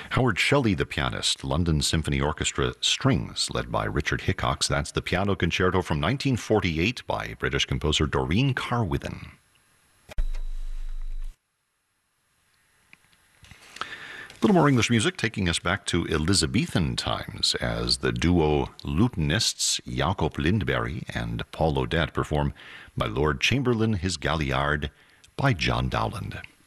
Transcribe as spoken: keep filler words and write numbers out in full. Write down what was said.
Howard Shelley, the pianist, London Symphony Orchestra Strings, led by Richard Hickox. That's the piano concerto from nineteen forty-eight by British composer Doreen Carwithen. A little more English music, taking us back to Elizabethan times as the duo lutenists Jacob Lindberg and Paul Odette perform My Lord Chamberlain, His Galliard by John Dowland.